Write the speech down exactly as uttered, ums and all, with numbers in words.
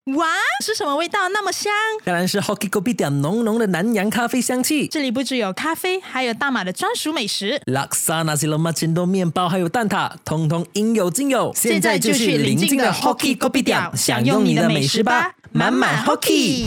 哇，是什么味道那么香？ 当然是 Hoki Kopitiam 浓浓的南洋咖啡香气。 这里不只有咖啡，还有大马的专属美食， 拉萨那西罗马千多面包还有蛋挞，通通应有尽有。 现在就去邻近的 Hoki Kopitiam 享用你的美食吧，满满 Hoki。